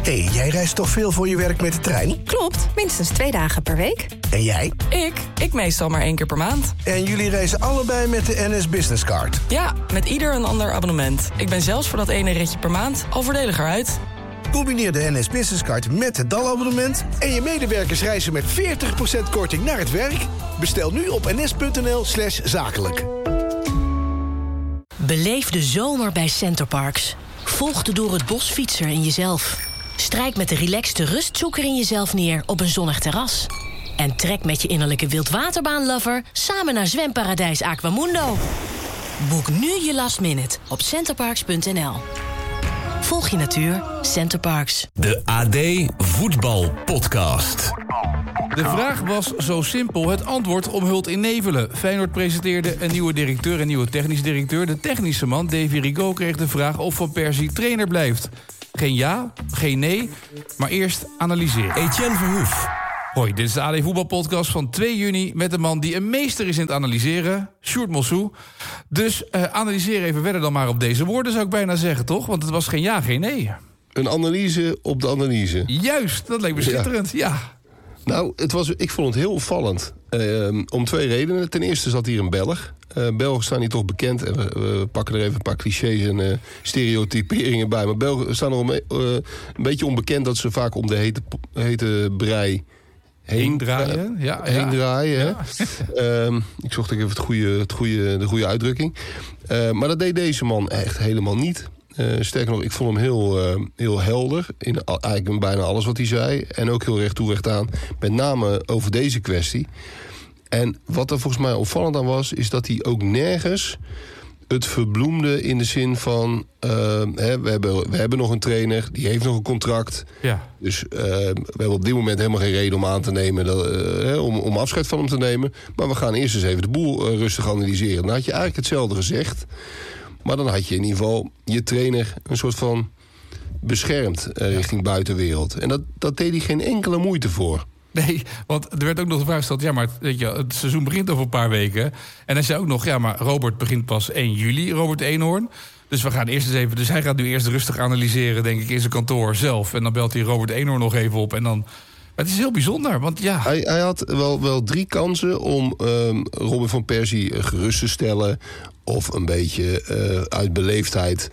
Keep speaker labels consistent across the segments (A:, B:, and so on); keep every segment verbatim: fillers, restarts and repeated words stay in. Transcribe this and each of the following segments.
A: Hé, hey, jij reist toch veel voor je werk met de trein?
B: Klopt, minstens twee dagen per week.
A: En jij?
C: Ik? Ik meestal maar één keer per maand.
A: En jullie reizen allebei met de N S Business Card?
C: Ja, met ieder een ander abonnement. Ik ben zelfs voor dat ene ritje per maand al voordeliger uit.
A: Combineer de N S Business Card met het D A L-abonnement... en je medewerkers reizen met veertig procent korting naar het werk. Bestel nu op ns.nl slash zakelijk.
D: Beleef de zomer bij Centerparks. Volg de door het bos fietser in jezelf. Strijk met de relaxte rustzoeker in jezelf neer op een zonnig terras. En trek met je innerlijke wildwaterbaanlover samen naar zwemparadijs Aquamundo. Boek nu je last minute op centerparks punt n l. Volg je natuur, Centerparks.
E: De A D Voetbal Podcast.
F: De vraag was zo simpel, het antwoord omhult in nevelen. Feyenoord presenteerde een nieuwe directeur en nieuwe technisch directeur. De technische man, Davy Rigaud, kreeg de vraag of Van Persie trainer blijft. Geen ja, geen nee, maar eerst analyseren.
E: Etienne Verhoef.
F: Hoi, dit is de A D Voetbalpodcast van twee juni... met een man die een meester is in het analyseren, Sjoerd Mossou. Dus uh, analyseer even verder dan maar op deze woorden, zou ik bijna zeggen, toch? Want het was geen ja, geen nee.
G: Een analyse op de analyse.
F: Juist, dat leek me schitterend, ja. ja.
G: Nou, het was, ik vond het heel opvallend. Uh, om twee redenen. Ten eerste zat hier een Belg. Uh, Belgen staan hier toch bekend. En we, we pakken er even een paar clichés en uh, stereotyperingen bij. Maar Belgen staan nog een, uh, een beetje onbekend... dat ze vaak om de hete, hete brei... Heen,
F: heen draaien, uh, ja.
G: Heen
F: ja.
G: draaien, ja. uh, ik zocht even het goede, het goede, de goede uitdrukking. Uh, maar dat deed deze man echt helemaal niet. Uh, sterker nog, ik vond hem heel, uh, heel helder. In eigenlijk in bijna alles wat hij zei. En ook heel recht toe recht aan. Met name over deze kwestie. En wat er volgens mij opvallend aan was... is dat hij ook nergens het verbloemde in de zin van... Uh, hè, we, hebben, we hebben nog een trainer, die heeft nog een contract.
F: Ja.
G: Dus uh, we hebben op dit moment helemaal geen reden om aan te nemen... Dat, uh, om, om afscheid van hem te nemen. Maar we gaan eerst eens even de boel uh, rustig analyseren. Dan had je eigenlijk hetzelfde gezegd. Maar dan had je in ieder geval je trainer een soort van beschermd uh, richting buitenwereld. En dat, dat deed hij geen enkele moeite voor.
F: Nee, want er werd ook nog de vraag gesteld... ja, maar weet je, het seizoen begint over een paar weken. En hij zei ook nog, ja, maar Robert begint pas één juli, Robert Eenhoorn. Dus we gaan eerst eens even... Dus hij gaat nu eerst rustig analyseren, denk ik, in zijn kantoor zelf. En dan belt hij Robert Eenhoorn nog even op. En dan... Maar het is heel bijzonder, want ja...
G: Hij, hij had wel, wel drie kansen om um, Robin van Persie uh, gerust te stellen... of een beetje uh, uit beleefdheid...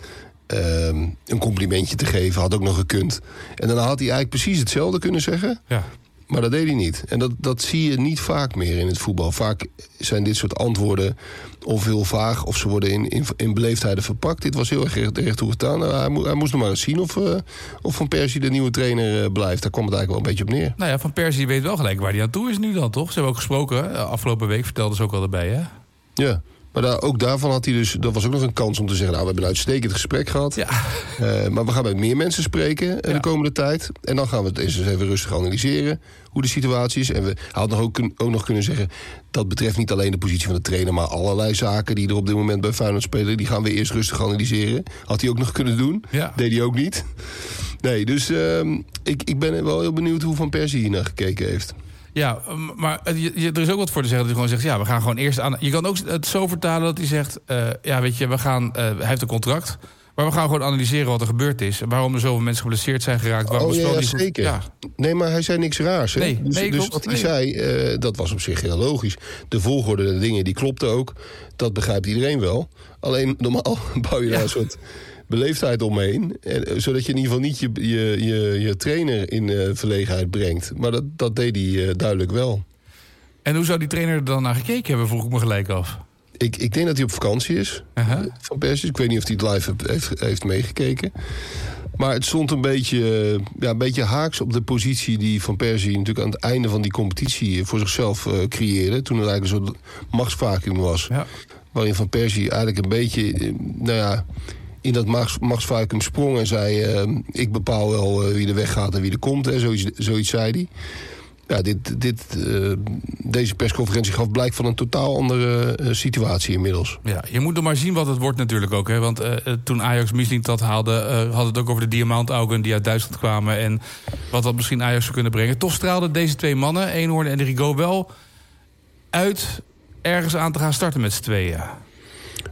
G: Um, een complimentje te geven, had ook nog gekund. En dan had hij eigenlijk precies hetzelfde kunnen zeggen...
F: Ja.
G: Maar dat deed hij niet. En dat, dat zie je niet vaak meer in het voetbal. Vaak zijn dit soort antwoorden of heel vaag... of ze worden in, in, in beleefdheden verpakt. Dit was heel erg recht, recht toe gedaan. Nou, hij, mo- hij moest nog maar eens zien of, uh, of Van Persie de nieuwe trainer uh, blijft. Daar kwam het eigenlijk wel een beetje op neer.
F: Nou ja, Van Persie weet wel gelijk waar hij aan toe is nu dan, toch? Ze hebben ook gesproken, afgelopen week vertelden ze ook al erbij, hè?
G: Ja. Maar daar, ook daarvan had hij dus... dat was ook nog een kans om te zeggen... nou, we hebben een uitstekend gesprek gehad.
F: Ja.
G: Uh, maar we gaan met meer mensen spreken uh, ja. de komende tijd. En dan gaan we het eens even rustig analyseren... hoe de situatie is. En we hadden ook, ook nog kunnen zeggen... dat betreft niet alleen de positie van de trainer... maar allerlei zaken die er op dit moment bij Feyenoord spelen... die gaan we eerst rustig analyseren. Had hij ook nog kunnen doen.
F: Ja.
G: Deed hij ook niet. Nee, dus uh, ik, ik ben wel heel benieuwd... hoe Van Persie hier naar gekeken heeft.
F: Ja, maar er is ook wat voor te zeggen dat hij gewoon zegt... ja, we gaan gewoon eerst aan... Je kan ook het zo vertalen dat hij zegt... Uh, ja, weet je, we gaan... Uh, hij heeft een contract... maar we gaan gewoon analyseren wat er gebeurd is... en waarom er zoveel mensen geblesseerd zijn geraakt. Waarom
G: oh ja, ja
F: niet
G: zeker.
F: Ja.
G: Nee, maar hij zei niks raars. Hè?
F: Nee,
G: dus
F: nee,
G: dus
F: klopt.
G: wat hij
F: nee.
G: zei, uh, dat was op zich heel logisch. De volgorde der dingen, die klopte ook. Dat begrijpt iedereen wel. Alleen normaal bouw je daar ja. een soort... beleefdheid omheen, en, zodat je in ieder geval niet je, je, je, je trainer in uh, verlegenheid brengt. Maar dat, dat deed hij uh, duidelijk wel.
F: En hoe zou die trainer er dan naar gekeken hebben, vroeg ik me gelijk af.
G: Ik, ik denk dat hij op vakantie is, uh-huh. Van Persie. Ik weet niet of hij het live heeft, heeft meegekeken. Maar het stond een beetje, ja, een beetje haaks op de positie die Van Persie natuurlijk aan het einde van die competitie voor zichzelf uh, creëerde. Toen er eigenlijk een soort machtsvacuum was. Ja. Waarin Van Persie eigenlijk een beetje, nou ja... in dat machts, machtsvacuum sprong en zei... Uh, ik bepaal wel uh, wie er weggaat en wie er komt. Hè. Zoiets, zoiets zei hij. Ja, dit, dit, uh, deze persconferentie gaf blijk van een totaal andere uh, situatie inmiddels.
F: Ja, je moet nog maar zien wat het wordt natuurlijk ook. Hè? Want uh, toen Ajax Mislintat haalde... Uh, had het ook over de diamantaugen die uit Duitsland kwamen... en wat dat misschien Ajax zou kunnen brengen. Toch straalden deze twee mannen, Eenhoorn en Rigaud... wel uit ergens aan te gaan starten met z'n tweeën.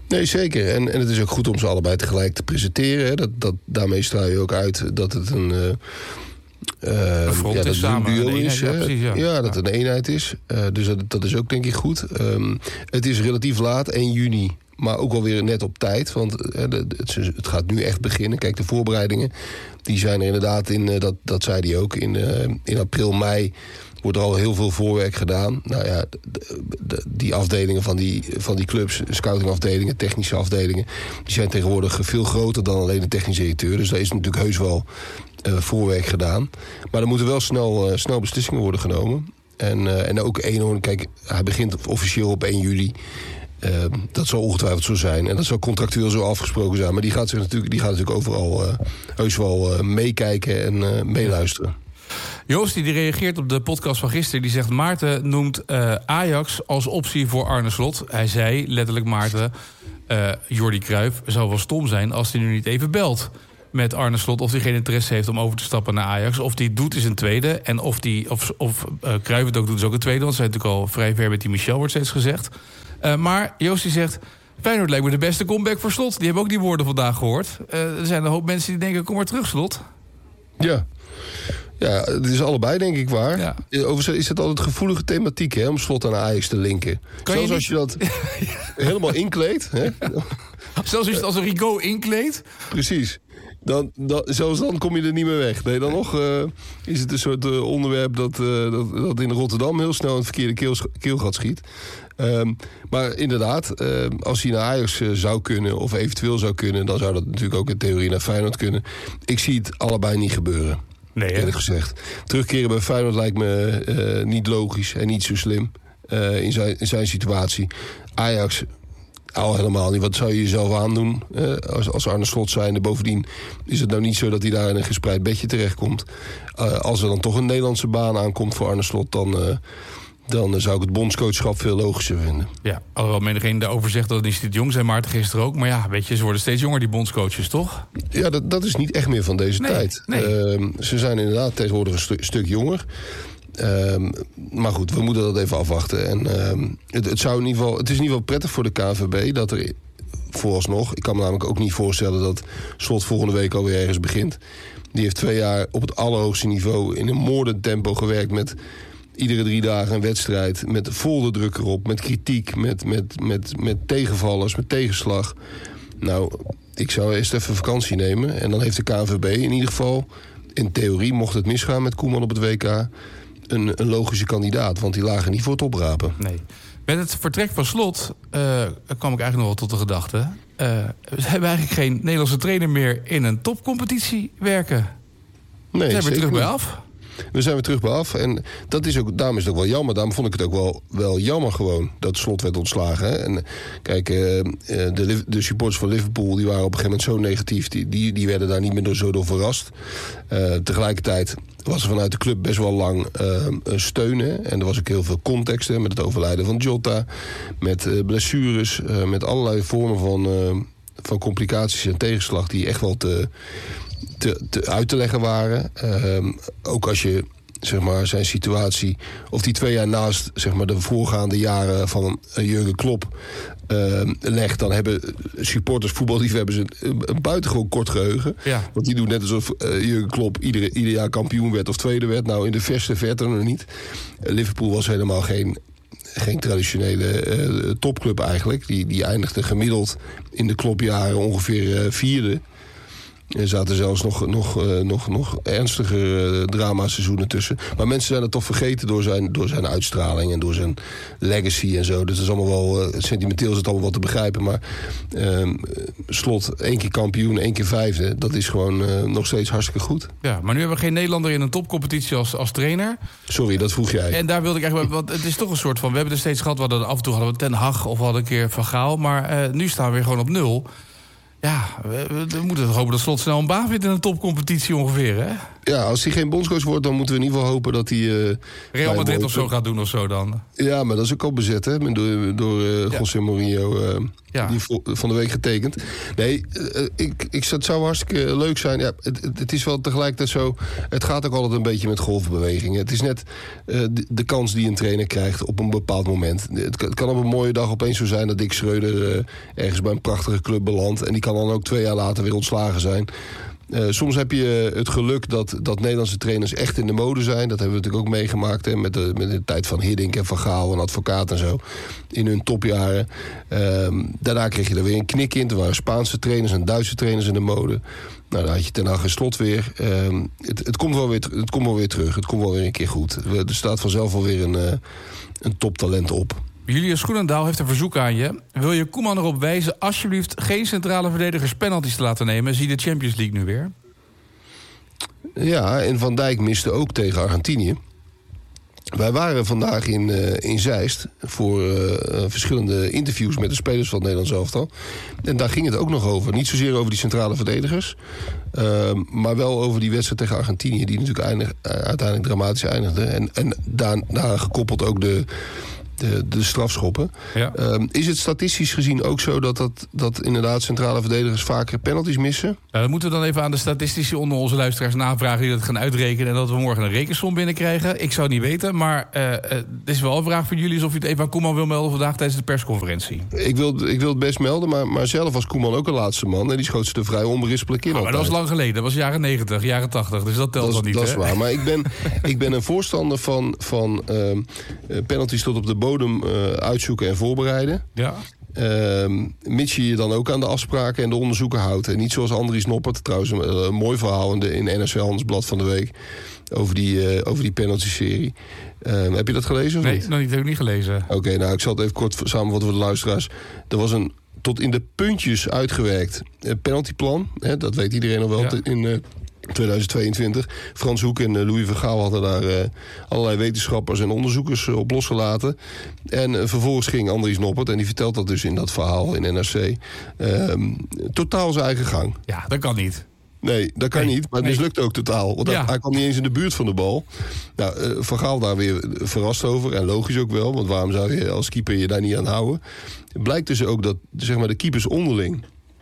G: Nee, zeker. En, en het is ook goed om ze allebei tegelijk te presenteren. Hè. Dat, dat, daarmee straal je ook uit dat het een... Uh, Uh,
F: front
G: ja, dat
F: is samen
G: een duo
F: een
G: is.
F: eenheid, ja, precies, ja.
G: ja, dat het een eenheid is. Uh, dus dat, dat is ook denk ik goed. Um, het is relatief laat, één juni. Maar ook alweer net op tijd. Want uh, de, het, het gaat nu echt beginnen. Kijk, de voorbereidingen die zijn er inderdaad in... Uh, dat, dat zei hij ook. In, uh, in april, mei wordt er al heel veel voorwerk gedaan. Nou ja, de, de, die afdelingen van die, van die clubs... scoutingafdelingen, technische afdelingen... die zijn tegenwoordig veel groter dan alleen de technische directeur. Dus daar is natuurlijk heus wel... Uh, voorwerk gedaan. Maar er moeten wel snel, uh, snel beslissingen worden genomen. En, uh, en ook Eenhoorn, kijk, hij begint officieel op één juli. Uh, dat zal ongetwijfeld zo zijn. En dat zal contractueel zo afgesproken zijn. Maar die gaat, zich natuurlijk, die gaat natuurlijk overal uh, heus wel uh, meekijken en uh, meeluisteren.
F: Joost die reageert op de podcast van gisteren. Die zegt Maarten noemt uh, Ajax als optie voor Arne Slot. Hij zei letterlijk Maarten... Uh, Jordi Cruijff zou wel stom zijn als hij nu niet even belt... met Arne Slot, of hij geen interesse heeft om over te stappen naar Ajax. Of die doet is een tweede. En of, die, of, of uh, Cruijff het ook doet is ook een tweede. Want ze zijn natuurlijk al vrij ver met die Michel, wordt steeds gezegd. Uh, maar Joost die zegt... Feyenoord lijkt me de beste comeback voor Slot. Die hebben ook die woorden vandaag gehoord. Uh, er zijn een hoop mensen die denken, kom maar terug, Slot.
G: Ja. Ja, het is allebei denk ik waar.
F: Ja.
G: Overigens is het altijd gevoelige thematiek, hè, om Slot aan Ajax te linken.
F: Kan
G: Zelfs
F: je
G: als je dat helemaal inkleedt. Hè?
F: Zelfs als je het als een Rico inkleedt.
G: Precies. Dan, dan, zelfs dan kom je er niet meer weg. Nee, dan nog uh, is het een soort uh, onderwerp dat, uh, dat, dat in Rotterdam heel snel in het verkeerde keel, keelgat schiet. Um, maar inderdaad, uh, als hij naar Ajax uh, zou kunnen of eventueel zou kunnen... dan zou dat natuurlijk ook in theorie naar Feyenoord kunnen. Ik zie het allebei niet gebeuren,
F: nee,
G: eerlijk gezegd. Terugkeren bij Feyenoord lijkt me uh, niet logisch en niet zo slim uh, in, zijn, in zijn situatie. Ajax... Al helemaal niet. Wat zou je jezelf aandoen eh, als, als Arne Slot zijnde? Bovendien is het nou niet zo dat hij daar in een gespreid bedje terechtkomt. Uh, als er dan toch een Nederlandse baan aankomt voor Arne Slot... dan, uh, dan zou ik het bondscoachschap veel logischer vinden.
F: Ja, alhoewel menigeen daarover zegt dat het niet jong zijn, Maarten gisteren ook. Maar ja, weet je, ze worden steeds jonger, die bondscoaches, toch?
G: Ja, dat, dat is niet echt meer van deze
F: nee,
G: tijd.
F: Nee.
G: Uh, ze zijn inderdaad tegenwoordig een stu- stuk jonger... Um, maar goed, we moeten dat even afwachten. En, um, het, het, zou in ieder geval, het is in ieder geval prettig voor de K N V B dat er vooralsnog... ik kan me namelijk ook niet voorstellen dat Slot volgende week alweer ergens begint. Die heeft twee jaar op het allerhoogste niveau in een moordend tempo gewerkt... met iedere drie dagen een wedstrijd, met vol de druk erop... met kritiek, met, met, met, met tegenvallers, met tegenslag. Nou, ik zou eerst even vakantie nemen. En dan heeft de K N V B in ieder geval... in theorie, mocht het misgaan met Koeman op het W K... Een, een logische kandidaat, want die lagen niet voor het oprapen.
F: Nee. Met het vertrek van Slot uh, kwam ik eigenlijk nog wel tot de gedachte... Uh, we hebben eigenlijk geen Nederlandse trainer meer in een topcompetitie werken.
G: Nee,
F: we zijn weer terug
G: niet.
F: bij af.
G: We zijn weer terug bij af. En dat is ook, daarom is het ook wel jammer. Daarom vond ik het ook wel, wel jammer gewoon dat Slot werd ontslagen. Hè. En kijk, uh, de, de supporters van Liverpool die waren op een gegeven moment zo negatief. Die, die, die werden daar niet meer door, zo door verrast. Uh, tegelijkertijd was er vanuit de club best wel lang uh, steun. Hè. En er was ook heel veel context hè, met het overlijden van Jota. Met uh, blessures. Uh, met allerlei vormen van, uh, van complicaties en tegenslag die echt wel te... Te, te uit te leggen waren. Uh, ook als je zeg maar, zijn situatie... of die twee jaar naast zeg maar, de voorgaande jaren van uh, Jurgen Klopp uh, legt... dan hebben supporters, voetballiefhebbers een, een buitengewoon kort geheugen.
F: Ja.
G: Want die doen net alsof uh, Jurgen Klopp iedere, ieder jaar kampioen werd of tweede werd. Nou, in de verste verte nog niet. Uh, Liverpool was helemaal geen... Geen traditionele uh, topclub eigenlijk. Die, die eindigde gemiddeld in de Klopp-jaren ongeveer uh, vierde. Er zaten zelfs nog, nog, uh, nog, nog ernstiger uh, dramaseizoenen tussen. Maar mensen zijn het toch vergeten door zijn, door zijn uitstraling... en door zijn legacy en zo. Dus dat is allemaal wel... Uh, sentimenteel is het allemaal wel te begrijpen. Maar uh, Slot, één keer kampioen, één keer vijfde... dat is gewoon uh, nog steeds hartstikke goed.
F: Ja, maar nu hebben we geen Nederlander in een topcompetitie als, als trainer.
G: Sorry, dat vroeg jij.
F: En daar wilde ik eigenlijk... Want het is toch een soort van... We hebben er steeds gehad, we hadden, af en toe hadden we Ten Hag... of we hadden een keer Van Gaal. Maar uh, nu staan we weer gewoon op nul... Ja, we, we moeten hopen dat Slot snel een baan vindt in een topcompetitie ongeveer, hè?
G: Ja, als hij geen bondscoach wordt, dan moeten we in ieder geval hopen dat hij... Uh,
F: Real Madrid of zo gaat doen of zo dan.
G: Ja, maar dat is ook al bezet, hè? Door, door uh,
F: ja.
G: José Mourinho, uh,
F: ja.
G: die vo- van de week getekend. Nee, uh, ik, ik, het zou hartstikke leuk zijn. Ja, het, het is wel tegelijkertijd zo... Het gaat ook altijd een beetje met golfbewegingen. Het is net uh, de, de kans die een trainer krijgt op een bepaald moment. Het, het kan op een mooie dag opeens zo zijn dat Dick Schreuder uh, ergens bij een prachtige club belandt. En die kan dan ook twee jaar later weer ontslagen zijn. Uh, soms heb je het geluk dat, dat Nederlandse trainers echt in de mode zijn. Dat hebben we natuurlijk ook meegemaakt. Hè, met, de, met de tijd van Hiddink en Van Gaal en Advocaat en zo. In hun topjaren. Uh, daarna kreeg je er weer een knik in. Er waren Spaanse trainers en Duitse trainers in de mode. Nou, dan had je Ten Hag en Slot weer. Uh, het, het, komt wel weer. Het komt wel weer terug. Het komt wel weer een keer goed. Er staat vanzelf wel weer een, uh, een toptalent op.
F: Julius Schoenendaal heeft een verzoek aan je. Wil je Koeman erop wijzen alsjeblieft geen centrale verdedigers penalties te laten nemen? Zie de Champions League nu weer.
G: Ja, en Van Dijk miste ook tegen Argentinië. Wij waren vandaag in, uh, in Zeist voor uh, verschillende interviews met de spelers van het Nederlands elftal. En daar ging het ook nog over. Niet zozeer over die centrale verdedigers, uh, maar wel over die wedstrijd tegen Argentinië, die natuurlijk eindig, uh, uiteindelijk dramatisch eindigde. En, en daarna gekoppeld ook de... De, de strafschoppen. Ja. Um, is het statistisch gezien ook zo dat, dat, dat inderdaad centrale verdedigers vaker penalties missen?
F: Nou, dan moeten we dan even aan de statistici onder onze luisteraars navragen die dat gaan uitrekenen en dat we morgen een rekensom binnenkrijgen. Ik zou het niet weten, maar uh, het is wel een vraag voor jullie of je het even aan Koeman wil melden vandaag tijdens de persconferentie.
G: Ik wil, ik wil het best melden, maar, maar zelf was Koeman ook een laatste man en die schoot ze er vrij onberispelijk in.
F: Oh, maar dat was lang geleden, dat was jaren negentig, jaren tachtig, dus dat telt
G: dat
F: dan niet.
G: Dat
F: hè?
G: is waar, maar ik ben, ik ben een voorstander van, van uh, penalties tot op de bodem uh, uitzoeken en voorbereiden.
F: Ja.
G: Uh, mits je je dan ook aan de afspraken en de onderzoeken houdt. En niet zoals Andries Noppert, trouwens een, een mooi verhaal in, de, in N R C Handelsblad van de week over die, uh, over die penalty-serie. Uh, heb je dat gelezen? Of
F: nee,
G: niet?
F: nog niet, heb ik niet gelezen.
G: Oké, okay, nou ik zal het even kort samenvatten voor de luisteraars. Er was een tot in de puntjes uitgewerkt uh, penaltyplan. Hè, dat weet iedereen al wel. Ja. In uh, tweeduizend tweeëntwintig. Frans Hoek en uh, Louis van Gaal hadden daar uh, allerlei wetenschappers en onderzoekers uh, op losgelaten. En uh, vervolgens ging Andries Noppert, en die vertelt dat dus in dat verhaal in N R C, uh, totaal zijn eigen gang.
F: Ja, dat kan niet.
G: Nee, dat kan nee, niet, maar het nee. mislukt ook totaal. Want ja. hij, hij kwam niet eens in de buurt van de bal. Nou, uh, Van Gaal daar weer verrast over, en logisch ook wel, want waarom zou je als keeper je daar niet aan houden? Het blijkt dus ook dat, zeg maar, de keepers onderling,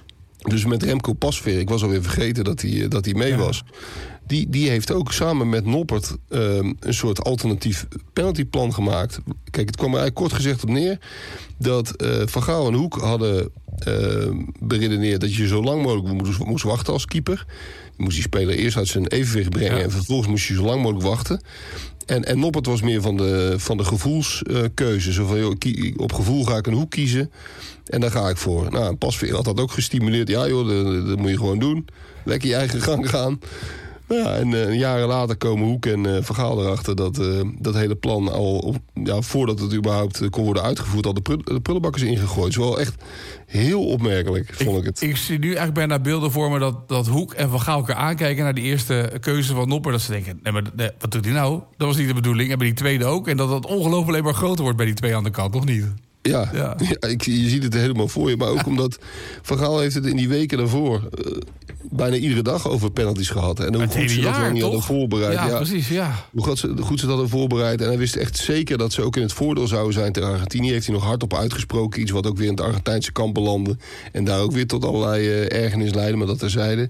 G: dus met Remco Pasveer, ik was alweer vergeten dat hij, dat hij mee ja. was. Die, die heeft ook samen met Noppert um, een soort alternatief penaltyplan gemaakt. Kijk, het kwam er eigenlijk kort gezegd op neer dat uh, Van Gaal en Hoek hadden uh, beredeneerd dat je zo lang mogelijk moest, moest wachten als keeper. Je moest die speler eerst uit zijn evenwicht brengen ja. en vervolgens moest je zo lang mogelijk wachten. En, en Noppert was meer van de, van de gevoelskeuze. Uh, zo van, joh, kie, op gevoel ga ik een hoek kiezen en daar ga ik voor. Nou, Pasveer had dat ook gestimuleerd. Ja joh, dat, dat moet je gewoon doen. Lekker je eigen gang gaan. Ja, en uh, jaren later komen Hoek en uh, Van Gaal erachter dat uh, dat hele plan al, op, ja, voordat het überhaupt uh, kon worden uitgevoerd, al de, prul, de prullenbakkers ingegooid. Het is wel echt heel opmerkelijk, vond ik het.
F: Ik, ik zie nu eigenlijk bijna beelden voor me dat, dat Hoek en Van Gaal elkaar aankijken naar die eerste keuze van Nopper. Dat ze denken, nee, maar nee, wat doet hij nou? Dat was niet de bedoeling. En bij die tweede ook. En dat dat ongelooflijk alleen maar groter wordt bij die twee aan de kant, nog niet?
G: Ja, ja. ja ik, je ziet het helemaal voor je. Maar ook ja. omdat Van Gaal heeft het in die weken daarvoor uh, bijna iedere dag over penalties gehad. En hoe goed ze dat wel niet hadden voorbereid.
F: Ja,
G: ja,
F: precies, ja.
G: Hoe goed ze, goed ze dat hadden voorbereid. En hij wist echt zeker dat ze ook in het voordeel zouden zijn tegen Argentinië. Heeft hij nog hardop uitgesproken. Iets wat ook weer in het Argentijnse kamp belandde. En daar ook weer tot allerlei uh, ergernis leidde, maar dat terzijde.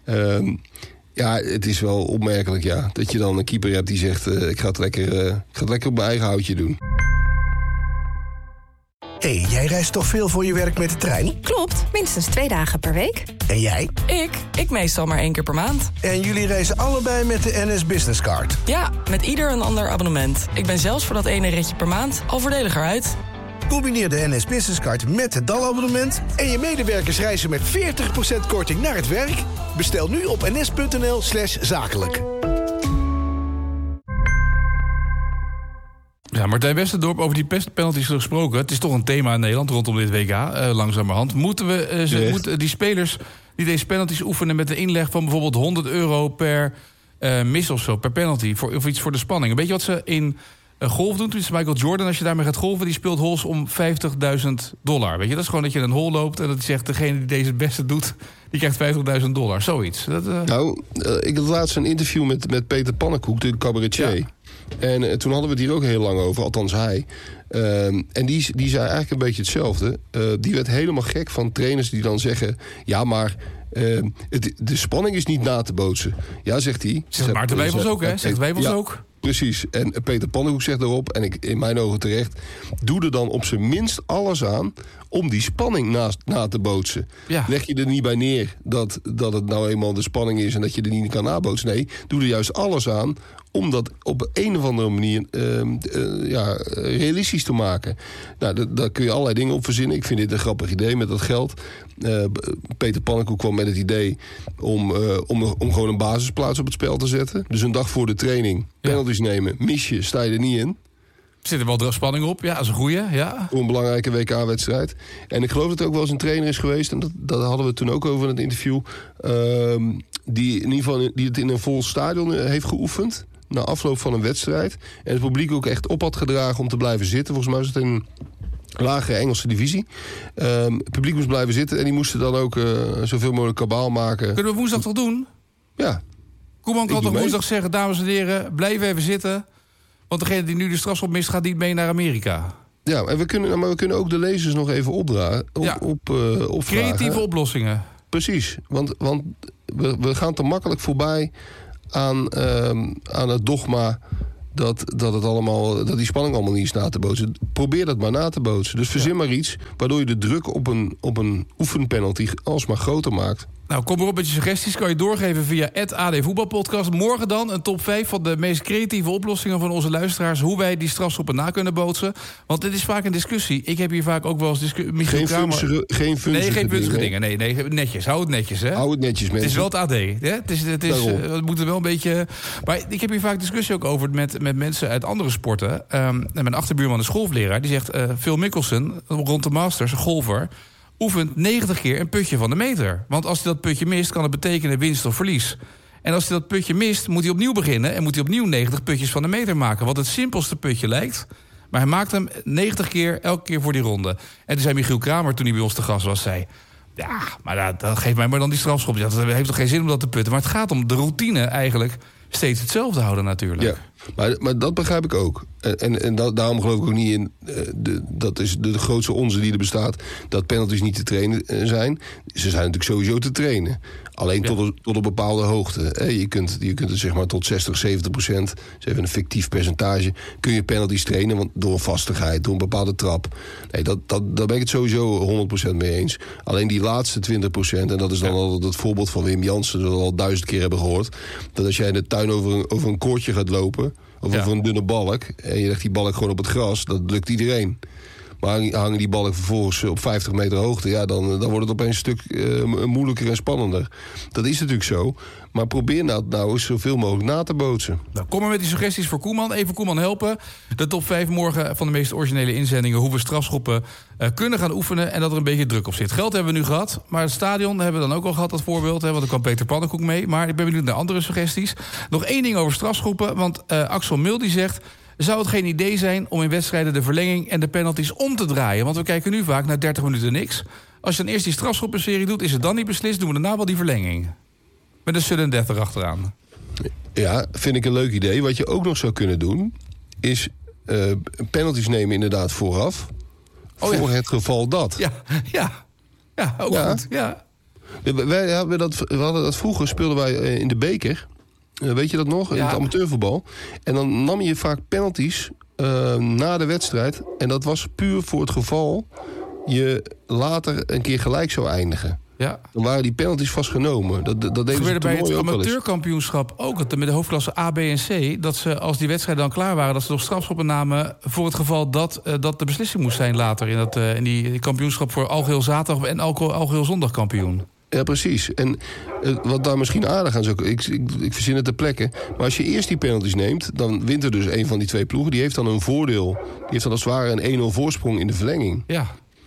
G: Um, Ja, het is wel opmerkelijk, ja. Dat je dan een keeper hebt die zegt, uh, ik ga het lekker, uh, ik ga het lekker op mijn eigen houtje doen.
A: Hé, hey, jij reist toch veel voor je werk met de trein?
B: Klopt, minstens twee dagen per week.
A: En jij?
C: Ik? Ik meestal maar één keer per maand.
A: En jullie reizen allebei met de N S Business Card?
C: Ja, met ieder een ander abonnement. Ik ben zelfs voor dat ene ritje per maand al voordeliger uit.
A: Combineer de N S Business Card met het D A L-abonnement en je medewerkers reizen met veertig procent korting naar het werk. Bestel nu op ns.nl slash zakelijk.
F: Ja, Martijn Westendorp, over die penalties gesproken. Het is toch een thema in Nederland rondom dit W K, uh, langzamerhand. Moeten we uh, ze,
G: yes.
F: moeten die spelers die deze penalties oefenen met een inleg van bijvoorbeeld honderd euro per uh, mis of zo, per penalty, voor, of iets voor de spanning. Weet je wat ze in uh, golf doen. Toen is Michael Jordan, als je daarmee gaat golven, die speelt holes om vijftigduizend dollar. Weet je, dat is gewoon dat je een hole loopt en dat hij zegt, degene die deze het beste doet, die krijgt vijftigduizend dollar. Zoiets. Dat, uh...
G: Nou, uh, ik had laatst een interview met, met Peter Pannenkoek, de cabaretier. Ja. En uh, toen hadden we het hier ook heel lang over, althans hij. Uh, en die, die zei eigenlijk een beetje hetzelfde. Uh, die werd helemaal gek van trainers die dan zeggen, ja, maar Uh, het, de spanning is niet na te bootsen. Ja, zegt hij.
F: Zegt Maarten Wijfels ook, hè? Zegt Wijfels
G: ja,
F: ook.
G: Precies. En Peter Pannenkoek zegt daarop, en ik, in mijn ogen terecht, doe er dan op zijn minst alles aan om die spanning na, na te bootsen. Ja. Leg je er niet bij neer dat, dat het nou eenmaal de spanning is en dat je er niet kan nabootsen. Nee, doe er juist alles aan om dat op een of andere manier uh, uh, ja, realistisch te maken. Nou, d- daar kun je allerlei dingen op verzinnen. Ik vind dit een grappig idee met dat geld. Uh, Peter Pannenkoek kwam met het idee om, uh, om, om gewoon een basisplaats op het spel te zetten. Dus een dag voor de training penalties ja. nemen. Mis je, sta je er niet in.
F: Zit er wel spanning op? Ja, dat is een goeie, ja.
G: Voor een belangrijke W K-wedstrijd. En ik geloof dat er ook wel eens een trainer is geweest, en dat, dat hadden we toen ook over in het interview, uh, die in ieder geval die het in een vol stadion heeft geoefend na afloop van een wedstrijd. En het publiek ook echt op had gedragen om te blijven zitten. Volgens mij was het in een lagere Engelse divisie. Um, het publiek moest blijven zitten en die moesten dan ook uh, zoveel mogelijk kabaal maken.
F: Kunnen we woensdag toch doen?
G: Ja.
F: Koeman kan toch woensdag zeggen, dames en heren, blijf even zitten. Want degene die nu de strafschop mist, gaat niet mee naar Amerika.
G: Ja, en we kunnen, maar we kunnen ook de lezers nog even opdragen. Op, ja. op, uh, opvragen.
F: Creatieve oplossingen.
G: Precies, want, want we, we gaan te makkelijk voorbij aan, uh, aan het dogma dat, dat, het allemaal, dat die spanning allemaal niet is na te bootsen. Probeer dat maar na te bootsen. Dus verzin ja. maar iets waardoor je de druk op een, op een oefenpenalty alsmaar groter maakt.
F: Nou, kom erop met je suggesties. Kan je doorgeven via het A D Voetbalpodcast. Morgen dan een top vijf van de meest creatieve oplossingen van onze luisteraars. Hoe wij die strafschoppen na kunnen bootsen. Want dit is vaak een discussie. Ik heb hier vaak ook wel eens discussie.
G: Geen funzige, geen funzige
F: Nee, geen funzige
G: dingen.
F: dingen. Nee, nee, netjes. Hou het netjes, hè.
G: Hou het netjes, mensen.
F: Het is wel het A D. Hè? Het is, het is, uh, het moet er wel een beetje. Maar ik heb hier vaak discussie ook over met, met mensen uit andere sporten. Um, en mijn achterbuurman is golfleraar. Die zegt, uh, Phil Mickelson, rond de Masters, een golfer, oefent negentig keer een putje van de meter. Want als hij dat putje mist, kan het betekenen winst of verlies. En als hij dat putje mist, moet hij opnieuw beginnen en moet hij opnieuw negentig putjes van de meter maken. Wat het simpelste putje lijkt. Maar hij maakt hem negentig keer, elke keer voor die ronde. En toen zei Michiel Kramer, toen hij bij ons te gast was, zei, ja, maar dat, dat geeft mij maar dan die strafschop. Ja, dat heeft toch geen zin om dat te putten. Maar het gaat om de routine eigenlijk steeds hetzelfde houden natuurlijk.
G: Ja, maar, maar dat begrijp ik ook. En, en, en da- daarom geloof ik ook niet in, uh, de, dat is de, de grootste onzin die er bestaat, dat penalties niet te trainen uh, zijn. Ze zijn natuurlijk sowieso te trainen. Alleen ja. tot, een, tot een bepaalde hoogte. Hè. Je kunt, je kunt het zeg maar tot zestig, zeventig procent, dat is even een fictief percentage, kun je penalties trainen, want door een vastigheid, door een bepaalde trap. Nee, dat, dat, daar ben ik het sowieso honderd procent mee eens. Alleen die laatste twintig procent, en dat is dan ja. al het voorbeeld van Wim Jansen, dat we al duizend keer hebben gehoord, dat als jij in de tuin over een, over een koordje gaat lopen, of ja. over een dunne balk, en je legt die balk gewoon op het gras, dat lukt iedereen. Maar hangen die balk vervolgens op vijftig meter hoogte, ja, dan, dan wordt het opeens een stuk uh, moeilijker en spannender. Dat is natuurlijk zo. Maar probeer nou, nou eens zoveel mogelijk na te bootsen.
F: Nou, kom maar met die suggesties voor Koeman. Even Koeman helpen. De top vijf morgen van de meest originele inzendingen. Hoe we strafschoppen uh, kunnen gaan oefenen en dat er een beetje druk op zit. Geld hebben we nu gehad, maar het stadion hebben we dan ook al gehad, dat voorbeeld. Hè, want er kwam Peter Pannenkoek mee. Maar ik ben benieuwd naar andere suggesties. Nog één ding over strafschoppen, want uh, Axel Mul die zegt, zou het geen idee zijn om in wedstrijden de verlenging en de penalties om te draaien? Want we kijken nu vaak naar dertig minuten niks. Als je dan eerst die strafschoppenserie doet, is het dan niet beslist, doen we daarna wel die verlenging. Met een sudden death erachteraan.
G: Ja, vind ik een leuk idee. Wat je ook nog zou kunnen doen, is uh, penalties nemen inderdaad vooraf. Oh, voor ja. het geval dat.
F: Ja, ja. ja ook ja. goed. Ja.
G: Wij hadden dat, we hadden dat vroeger, speelden wij in de beker. Uh, weet je dat nog? Ja. In het amateurvoetbal. En dan nam je vaak penalties uh, na de wedstrijd. En dat was puur voor het geval je later een keer gelijk zou eindigen. Ja. Dan waren die penalties vastgenomen. Dat, dat deden ze
F: bij het amateurkampioenschap ook. Het, met de hoofdklasse A, B en C. Dat ze, als die wedstrijden dan klaar waren, dat ze nog strafschoppen namen voor het geval dat, uh, dat de beslissing moest zijn later in, dat, uh, in die kampioenschap voor algeheel zaterdag en algeheel zondag kampioen.
G: Ja, precies. En uh, wat daar misschien aardig aan is ook, ik, ik, ik verzin het ter plekke, maar als je eerst die penalties neemt, dan wint er dus een van die twee ploegen. Die heeft dan een voordeel. Die heeft dan als het ware een één nul voorsprong in de verlenging.
F: Ja.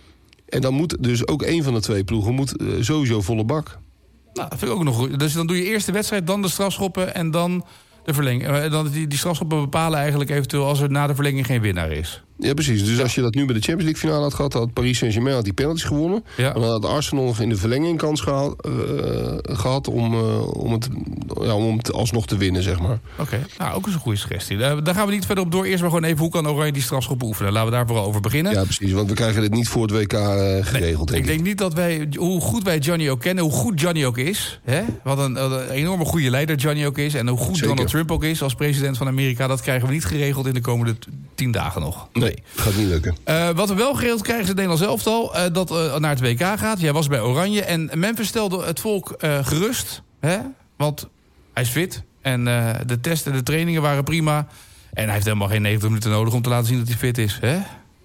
G: En dan moet dus ook één van de twee ploegen moet uh, sowieso volle bak.
F: Nou, dat vind ik ook nog goed. Dus dan doe je eerst de wedstrijd, dan de strafschoppen en dan de verlenging. Uh, dan die, die strafschoppen bepalen eigenlijk eventueel als er na de verlenging geen winnaar is.
G: Ja, precies. Dus als je dat nu bij de Champions League finale had gehad, had Paris Saint-Germain had die penalties gewonnen.
F: Ja.
G: En dan had Arsenal nog in de verlenging kans gehaald, uh, gehad om, uh, om, het, ja, om het alsnog te winnen, zeg maar.
F: Oké, okay. Nou, ook eens een goede suggestie. Uh, daar gaan we niet verder op door. Eerst maar gewoon even, hoe kan Oranje die strafschop beoefenen? Laten we daar vooral over beginnen.
G: Ja, precies. Want we krijgen dit niet voor het W K uh, geregeld,
F: nee,
G: denk ik.
F: Ik denk niet dat wij, hoe goed wij Johnny ook kennen, hoe goed Johnny ook is. Hè? Wat een, een enorme goede leider Johnny ook is. En hoe goed Zeker. Donald Trump ook is als president van Amerika. Dat krijgen we niet geregeld in de komende tien dagen nog.
G: Nee, nee gaat niet lukken.
F: Uh, wat we wel geregeld krijgen is het Nederlands elftal. Uh, dat uh, naar het W K gaat. Jij was bij Oranje. En Memphis stelde het volk uh, gerust. Hè? Want hij is fit. En uh, de testen en de trainingen waren prima. En hij heeft helemaal geen negentig minuten nodig om te laten zien dat hij fit is. Hè?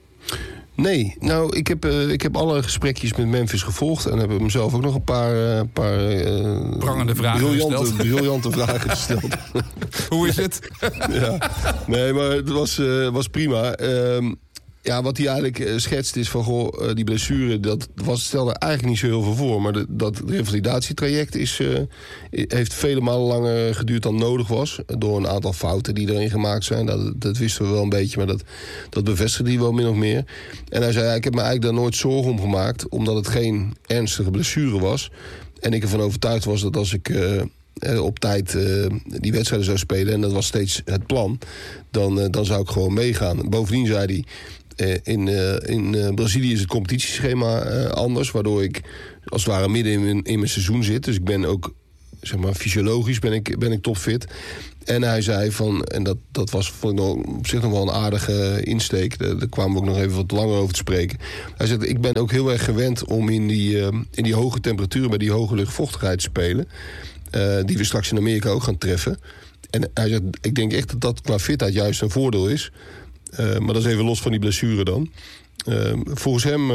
G: Nee, nou, ik heb, uh, ik heb alle gesprekjes met Memphis gevolgd. En heb hem zelf ook nog een paar, uh, paar uh,
F: prangende vragen
G: briljante,
F: gesteld.
G: briljante vragen gesteld.
F: Hoe is het?
G: Ja, nee, maar het was, uh, was prima. Uh, Ja, wat hij eigenlijk uh, schetst is van, goh, uh, die blessure, dat was, stelde eigenlijk niet zo heel veel voor. Maar de, dat revalidatietraject is, uh, heeft vele malen langer geduurd dan nodig was. Door een aantal fouten die erin gemaakt zijn. Dat, dat wisten we wel een beetje, maar dat, dat bevestigde hij wel min of meer. En hij zei, ja, ik heb me eigenlijk daar nooit zorgen om gemaakt, omdat het geen ernstige blessure was. En ik ervan overtuigd was dat als ik uh, op tijd uh, die wedstrijden zou spelen, en dat was steeds het plan, dan, uh, dan zou ik gewoon meegaan. Bovendien zei hij, In, uh, in uh, Brazilië is het competitieschema uh, anders, waardoor ik als het ware midden in mijn, in mijn seizoen zit. Dus ik ben ook, zeg maar, fysiologisch ben ik, ben ik topfit. En hij zei van, en dat, dat was vond ik nog, op zich nog wel een aardige insteek. Daar, daar kwamen we ook nog even wat langer over te spreken. Hij zei, ik ben ook heel erg gewend om in die, uh, in die hoge temperaturen, bij die hoge luchtvochtigheid te spelen. Uh, die we straks in Amerika ook gaan treffen. En hij zegt, ik denk echt dat dat qua fitheid juist een voordeel is. Uh, maar dat is even los van die blessure dan. Uh, volgens hem uh,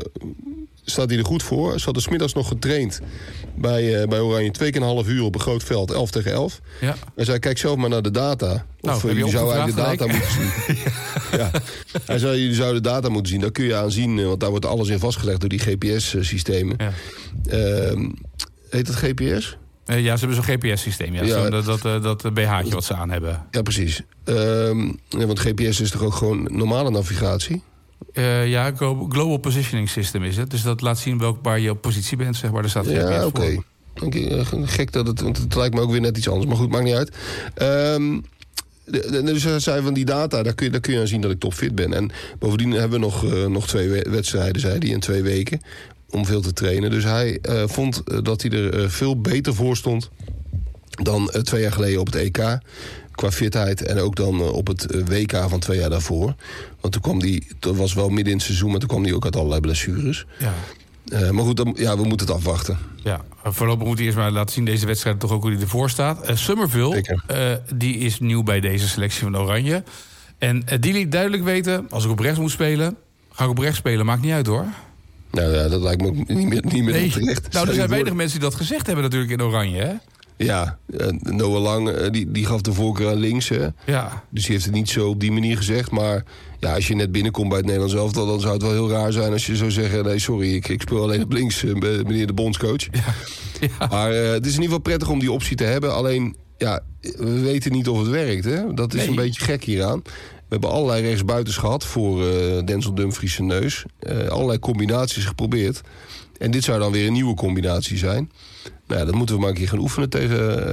G: staat hij er goed voor. Ze hadden 's middags nog getraind bij, uh, bij Oranje. Twee keer een half uur op een groot veld, elf tegen elf. Ja. Hij zei, kijk zelf maar naar de data.
F: Nou,
G: of uh, jullie zouden eigenlijk de data moeten zien. ja. Ja. Hij zei, jullie zouden de data moeten zien. Daar kun je aan zien, uh, want daar wordt alles in vastgelegd door die G P S-systemen. Ja. Uh, heet dat G P S?
F: Uh, ja, ze hebben zo'n G P S-systeem. Ja. Ja. Zo, dat, dat, dat B H'tje wat ze aan hebben.
G: Ja, precies. Um, ja, want G P S is toch ook gewoon normale navigatie?
F: Uh, ja, Global Positioning System is het. Dus dat laat zien welk waar je op positie bent, zeg maar. Daar staat G P S
G: ja,
F: oké. Okay.
G: Okay. Gek dat het, want het lijkt me ook weer net iets anders. Maar goed, maakt niet uit. Um, dus hij zei van die data, daar kun je, daar kun je aan zien dat ik topfit ben. En bovendien hebben we nog, uh, nog twee wedstrijden, zei hij, in twee weken. Om veel te trainen. Dus hij uh, vond uh, dat hij er uh, veel beter voor stond dan uh, twee jaar geleden op het E K. Qua fitheid en ook dan uh, op het uh, W K van twee jaar daarvoor. Want toen kwam die, dat was wel midden in het seizoen, maar toen kwam hij ook uit allerlei blessures. Ja. Uh, maar goed, dan, ja, we moeten het afwachten.
F: Ja, voorlopig moet hij eerst maar laten zien deze wedstrijd toch ook hoe hij ervoor staat. Uh, Summerville, uh, die is nieuw bij deze selectie van Oranje. En uh, die liet duidelijk weten, als ik op rechts moet spelen, ga ik op rechts spelen, maakt niet uit hoor.
G: Nou ja, dat lijkt me ook niet meer, niet meer nee. terecht.
F: Nou, er zijn weinig mensen die dat gezegd hebben natuurlijk in Oranje, hè?
G: Ja, uh, Noah Lang, uh, die, die gaf de voorkeur aan links, hè? Ja. Dus die heeft het niet zo op die manier gezegd. Maar ja, als je net binnenkomt bij het Nederlands elftal, dan zou het wel heel raar zijn als je zou zeggen, nee, sorry, ik, ik speel alleen op links, uh, meneer de bondscoach. Ja. Ja. Maar uh, het is in ieder geval prettig om die optie te hebben. Alleen, ja, we weten niet of het werkt, hè? Dat is nee. een beetje gek hieraan. We hebben allerlei rechtsbuitens gehad voor uh, Denzel Dumfries' neus. Uh, allerlei combinaties geprobeerd. En dit zou dan weer een nieuwe combinatie zijn. Nou ja, dat moeten we maar een keer gaan oefenen tegen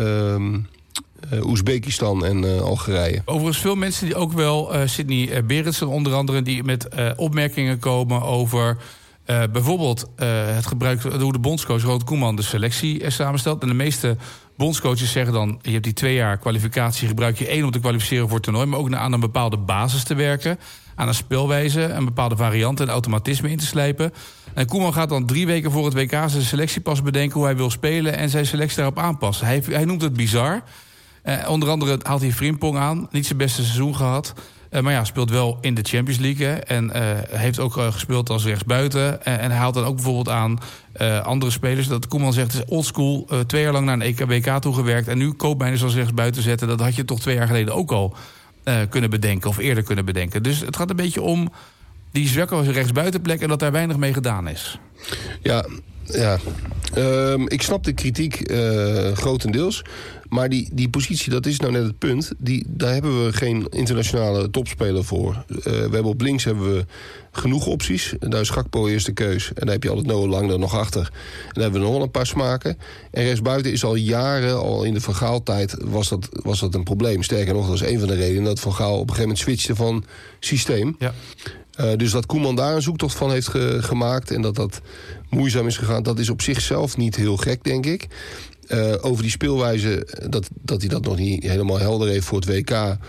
G: uh, uh, Oezbekistan en uh, Algerije.
F: Overigens veel mensen die ook wel, uh, Sidney Berendsen onder andere, die met uh, opmerkingen komen over uh, bijvoorbeeld uh, het gebruik, hoe de bondscoach Ronald Koeman de selectie uh, samenstelt. En de meeste bondscoaches zeggen dan, je hebt die twee jaar kwalificatie, gebruik je één om te kwalificeren voor het toernooi, maar ook aan een bepaalde basis te werken, aan een speelwijze, een bepaalde varianten en automatisme in te slijpen. En Koeman gaat dan drie weken voor het W K zijn selectie pas bedenken hoe hij wil spelen en zijn selectie daarop aanpassen. Hij, hij noemt het bizar. Uh, onder andere haalt hij Frimpong aan, niet zijn beste seizoen gehad. Uh, maar ja, speelt wel in de Champions League. Hè, en uh, heeft ook uh, gespeeld als rechtsbuiten. Uh, en hij haalt dan ook bijvoorbeeld aan uh, andere spelers. Dat Koeman zegt, het is oldschool. Uh, twee jaar lang naar een E K, W K toegewerkt. En nu Koopmeiners als rechtsbuiten zetten. Dat had je toch twee jaar geleden ook al uh, kunnen bedenken. Of eerder kunnen bedenken. Dus het gaat een beetje om die zwakke rechtsbuitenplek en dat daar weinig mee gedaan is.
G: Ja, ja. Um, ik snap de kritiek uh, grotendeels. Maar die, die positie, dat is nou net het punt. Die, daar hebben we geen internationale topspeler voor. Uh, we hebben op links hebben we genoeg opties. Daar is Gakpo eerste keus. En dan heb je altijd Noah Lang er nog achter. En dan hebben we nog wel een paar smaken. En rechtsbuiten is al jaren, al in de Van Gaal-tijd... Was dat, was dat een probleem. Sterker nog, dat is een van de redenen... dat Van Gaal op een gegeven moment switchte van systeem. Ja. Uh, dus dat Koeman daar een zoektocht van heeft ge- gemaakt... en dat dat moeizaam is gegaan... dat is op zichzelf niet heel gek, denk ik. Uh, over die speelwijze, dat, dat hij dat nog niet helemaal helder heeft voor het W K...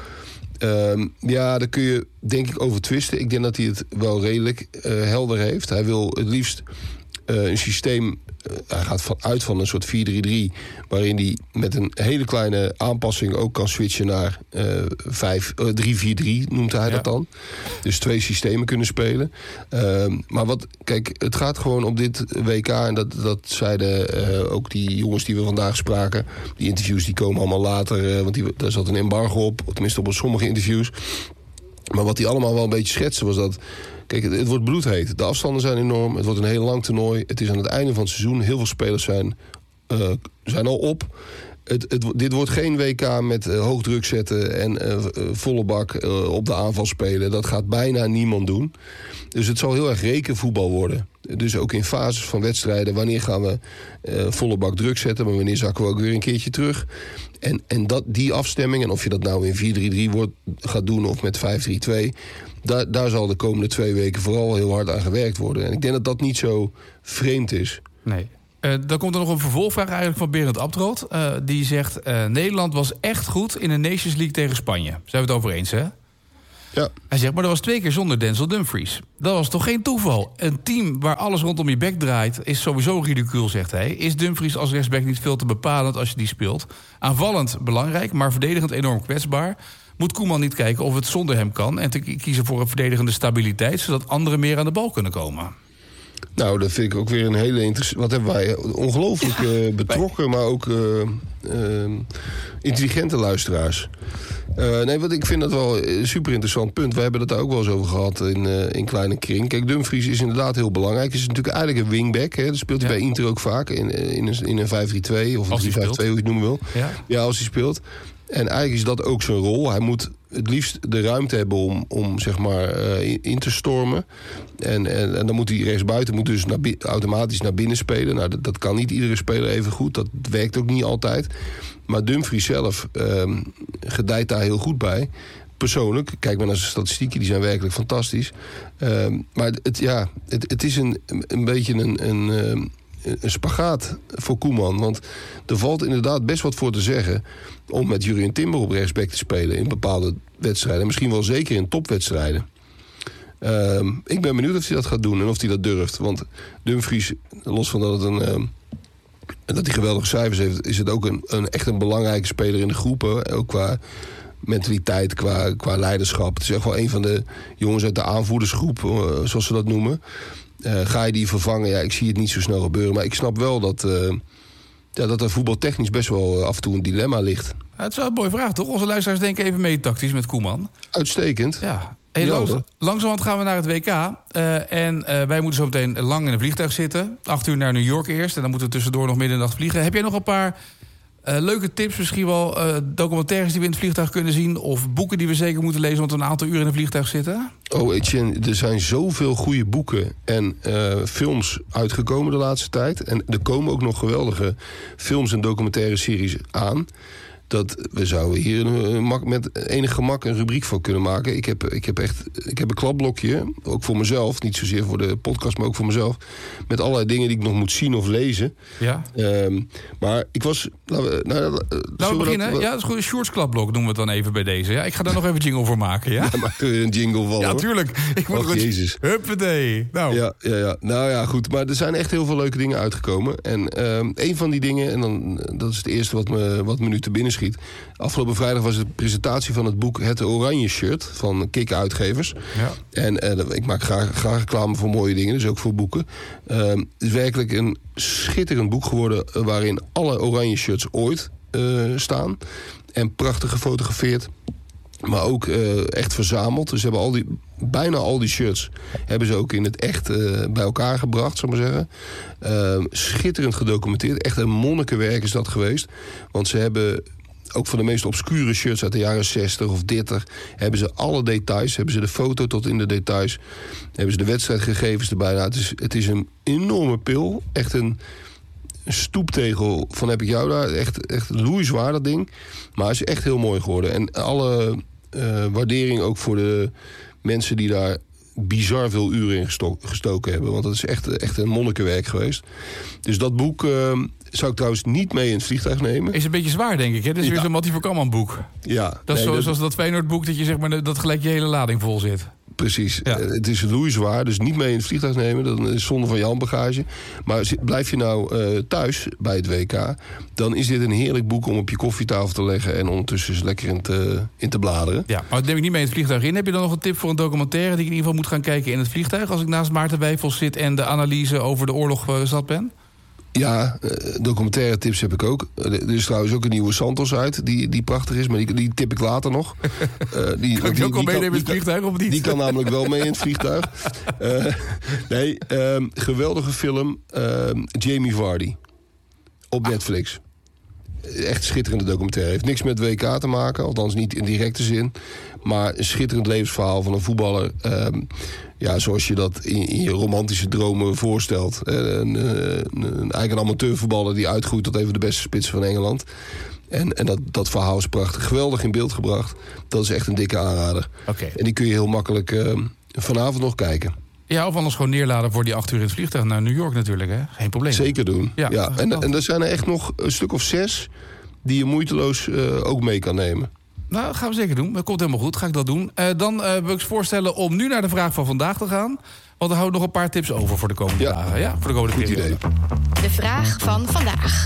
G: Uh, ja, daar kun je denk ik over twisten. Ik denk dat hij het wel redelijk uh, helder heeft. Hij wil het liefst uh, een systeem... Uh, hij gaat van, uit van een soort vier drie drie... waarin hij met een hele kleine aanpassing ook kan switchen naar uh, drie vier drie, noemt hij ja. dat dan. Dus twee systemen kunnen spelen. Uh, maar wat, kijk, het gaat gewoon op dit W K... en dat, dat zeiden uh, ook die jongens die we vandaag spraken... die interviews die komen allemaal later... Uh, want die, daar zat een embargo op, tenminste op sommige interviews... Maar wat die allemaal wel een beetje schetsen was dat... Kijk, het, het wordt bloedheet. De afstanden zijn enorm. Het wordt een heel lang toernooi. Het is aan het einde van het seizoen. Heel veel spelers zijn, uh, zijn al op. Het, het, dit wordt geen W K met uh, hoog druk zetten... en uh, volle bak uh, op de aanval spelen. Dat gaat bijna niemand doen. Dus het zal heel erg rekenvoetbal worden. Dus ook in fases van wedstrijden... wanneer gaan we uh, volle bak druk zetten... maar wanneer zakken we ook weer een keertje terug... En, en dat, die afstemming, en of je dat nou in vier drie drie wordt, gaat doen of met vijf drie twee... Daar, daar zal de komende twee weken vooral heel hard aan gewerkt worden. En ik denk dat dat niet zo vreemd is.
F: Nee. Uh, dan komt er nog een vervolgvraag eigenlijk van Berend Abtroot. Uh, die zegt, uh, Nederland was echt goed in de Nations League tegen Spanje. Zijn we het over eens, hè?
G: Ja.
F: Hij zegt, maar dat was twee keer zonder Denzel Dumfries. Dat was toch geen toeval? Een team waar alles rondom je bek draait... is sowieso ridicuul, zegt hij. Is Dumfries als rechtsback niet veel te bepalend als je die speelt? Aanvallend belangrijk, maar verdedigend enorm kwetsbaar. Moet Koeman niet kijken of het zonder hem kan... en te kiezen voor een verdedigende stabiliteit... zodat anderen meer aan de bal kunnen komen?
G: Nou, dat vind ik ook weer een hele interessante... Wat hebben wij ongelooflijk ja, uh, betrokken, maar ook uh, uh, intelligente luisteraars. Uh, nee, want ik vind dat wel een super interessant punt. We hebben het daar ook wel eens over gehad in, uh, in kleine kring. Kijk, Dumfries is inderdaad heel belangrijk. Hij is natuurlijk eigenlijk een wingback. Hè. Dat speelt hij ja. bij Inter ook vaak. In, in, een, in een vijf drie twee of een drie vijf twee, hoe je het noemen wil. Ja. ja, als hij speelt. En eigenlijk is dat ook zijn rol. Hij moet het liefst de ruimte hebben om, om zeg maar uh, in, in te stormen. En, en, en dan moet hij rechtsbuiten moet dus naar, automatisch naar binnen spelen. Nou, dat, dat kan niet iedere speler even goed. Dat werkt ook niet altijd. Maar Dumfries zelf um, gedijt daar heel goed bij. Persoonlijk, kijk maar naar zijn statistieken, die zijn werkelijk fantastisch. Um, maar het, ja, het, het is een, een beetje een... een um, een spagaat voor Koeman. Want er valt inderdaad best wat voor te zeggen... om met Jurrien Timber op rechtsback te spelen... in bepaalde wedstrijden. Misschien wel zeker in topwedstrijden. Um, ik ben benieuwd of hij dat gaat doen en of hij dat durft. Want Dumfries, los van dat het een... Um, dat hij geweldige cijfers heeft... is het ook een, een echt een belangrijke speler in de groepen. Ook qua mentaliteit, qua, qua leiderschap. Het is echt wel een van de jongens uit de aanvoerdersgroep... Uh, zoals ze dat noemen... Uh, ga je die vervangen? Ja, ik zie het niet zo snel gebeuren. Maar ik snap wel dat, uh, ja, dat er voetbaltechnisch best wel uh, af en toe een dilemma ligt.
F: Ja, het is wel een mooie vraag, toch? Onze luisteraars denken even mee tactisch met Koeman.
G: Uitstekend.
F: Ja. Hey, langs, langzamerhand gaan we naar het W K. Uh, en uh, wij moeten zo meteen lang in een vliegtuig zitten. Acht uur naar New York eerst. En dan moeten we tussendoor nog midden in de nacht vliegen. Heb jij nog een paar... Uh, leuke tips, misschien wel uh, documentaires die we in het vliegtuig kunnen zien... of boeken die we zeker moeten lezen, want we een aantal uren in een vliegtuig zitten?
G: Oh, Etienne, er zijn zoveel goede boeken en uh, films uitgekomen de laatste tijd. En er komen ook nog geweldige films en documentaire series aan... dat we zouden hier een, met enig gemak een rubriek van kunnen maken. Ik heb, ik heb echt ik heb een klapblokje, ook voor mezelf. Niet zozeer voor de podcast, maar ook voor mezelf. Met allerlei dingen die ik nog moet zien of lezen.
F: Ja.
G: Um, maar ik was... Laten we, nou,
F: laten we beginnen? Dat, ja, dat is goed. Een Sjoerds klapblok noemen we het dan even bij deze. Ja, ik ga daar nog even jingle voor maken, ja?
G: Ja, maak er een jingle van,
F: ja,
G: hoor.
F: tuurlijk. Ik moet
G: Och, Jezus.
F: Huppatee. Nou.
G: Ja, ja, ja. nou ja, goed. Maar er zijn echt heel veel leuke dingen uitgekomen. En um, een van die dingen, en dan, dat is het eerste wat me, wat me nu te binnen schiet... Afgelopen vrijdag was de presentatie van het boek Het Oranje Shirt van Kik Uitgevers. Ja. En uh, ik maak graag, graag reclame voor mooie dingen, dus ook voor boeken. Uh, het is werkelijk een schitterend boek geworden... Uh, waarin alle oranje shirts ooit uh, staan. En prachtig gefotografeerd. Maar ook uh, echt verzameld. Dus ze hebben al die, bijna al die shirts hebben ze ook in het echt uh, bij elkaar gebracht, zal ik maar zeggen. Uh, schitterend gedocumenteerd. Echt een monnikenwerk is dat geweest. Want ze hebben ook van de meest obscure shirts uit de jaren zestig of dertig... hebben ze alle details, hebben ze de foto tot in de details... hebben ze de wedstrijdgegevens erbij. Nou, het, is, het is een enorme pil. Echt een... Een stoeptegel van heb ik jou daar. Echt, echt loeizwaar dat ding. Maar het is echt heel mooi geworden. En alle uh, waardering ook voor de mensen die daar bizar veel uren in gesto- gestoken hebben. Want dat is echt, echt een monnikenwerk geweest. Dus dat boek uh, zou ik trouwens niet mee in het vliegtuig nemen.
F: Is een beetje zwaar, denk ik. Hè? Dat is ja. weer zo'n Mattie van Kamman boek.
G: Ja.
F: Dat is nee, zo, dat... zoals dat Feyenoord boek dat je zeg maar dat gelijk je hele lading vol zit.
G: Precies. Ja. Uh, het is loeizwaar, dus niet mee in het vliegtuig nemen. Dat is zonde van je handbagage. Maar blijf je nou uh, thuis bij het W K... dan is dit een heerlijk boek om op je koffietafel te leggen... en ondertussen eens lekker in te, in te bladeren.
F: Ja, maar dat neem ik niet mee in het vliegtuig in. Heb je dan nog een tip voor een documentaire... die ik in ieder geval moet gaan kijken in het vliegtuig... als ik naast Maarten Wijfels zit en de analyse over de oorlog uh, zat ben?
G: Ja, uh, documentaire tips heb ik ook. Uh, er is trouwens ook een nieuwe Santos uit, die, die prachtig is, maar die, die tip ik later nog. Uh, die,
F: kan ik die ook al meenemen in het vliegtuig of niet?
G: Die kan namelijk wel mee in het vliegtuig. Uh, nee, um, geweldige film, um, Jamie Vardy. Op ah. Netflix. Echt schitterende documentaire. Heeft niks met W K te maken, althans niet in directe zin. Maar een schitterend levensverhaal van een voetballer... Um, ja, zoals je dat in, in je romantische dromen voorstelt. Een, een, een eigen amateurvoetballer die uitgroeit tot een van de beste spitsen van Engeland. En, en dat, dat verhaal is prachtig. Geweldig in beeld gebracht. Dat is echt een dikke aanrader.
F: Okay.
G: En die kun je heel makkelijk uh, vanavond nog kijken.
F: Ja, of anders gewoon neerladen voor die acht uur in het vliegtuig naar New York natuurlijk, hè? Geen probleem.
G: Zeker doen. Ja, ja. En, en er zijn er echt nog een stuk of zes die je moeiteloos uh, ook mee kan nemen.
F: Nou, dat gaan we zeker doen. Dat komt helemaal goed. Ga ik dat doen. Uh, dan uh, wil ik je voorstellen om nu naar de vraag van vandaag te gaan. Want dan houden we nog een paar tips over voor de komende
G: ja.
F: dagen. Ja, voor de komende
G: goed
F: periode.
G: idee.
B: De vraag van vandaag.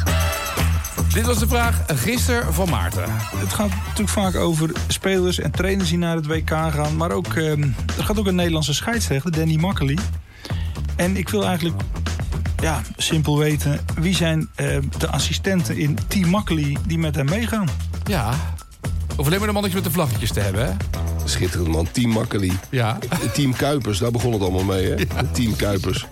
F: Dit was de vraag gisteren van Maarten.
H: Het gaat natuurlijk vaak over spelers en trainers die naar het W K gaan. Maar ook, uh, er gaat ook een Nederlandse scheidsrechter, Danny Makkely. En ik wil eigenlijk ja, simpel weten, wie zijn uh, de assistenten in Team Makkely die met hem meegaan?
F: Ja, of alleen maar de mannetjes met de vlaggetjes te hebben, hè?
G: Schitterend man, Team Makkely.
F: Ja.
G: Team Kuipers, daar begon het allemaal mee, hè? Ja. Team Kuipers.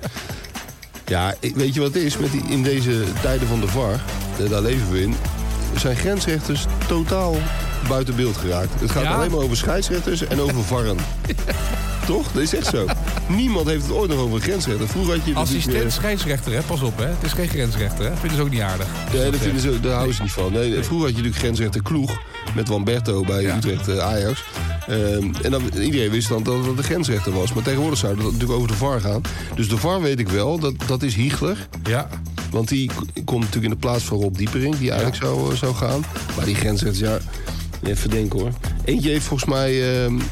G: Ja, weet je wat het is? Met die, in deze tijden van de V A R, daar leven we in, zijn grensrechters totaal buiten beeld geraakt. Het gaat ja? alleen maar over scheidsrechters en over varren. Ja. Toch? Dat is echt zo. Niemand heeft het ooit nog over een grensrechter. Vroeger had je...
F: Assistent scheidsrechter, hè? Pas op, hè? Het is geen grensrechter, hè? Dat vinden ze ook niet aardig.
G: Nee, dat vinden ze, daar houden ze niet van. Nee, vroeger had je natuurlijk grensrechter Kloeg met Wamberto bij ja. Utrecht uh, Ajax. Um, en dan, iedereen wist dan dat het de grensrechter was. Maar tegenwoordig zou het natuurlijk over de V A R gaan. Dus de V A R weet ik wel, dat, dat is Hiegler.
F: Ja.
G: Want die komt natuurlijk in de plaats van Rob Diepering, die eigenlijk ja. zou, uh, zou gaan. Maar die grensrechters, ja, even denken hoor. Eentje heeft volgens mij... Um,